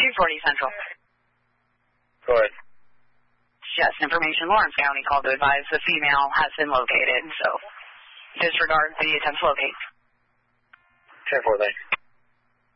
240 Central. Go ahead. Yes, information. Lawrence County called to advise the female has been located, so disregard the attempt to locate. 10-4, thanks.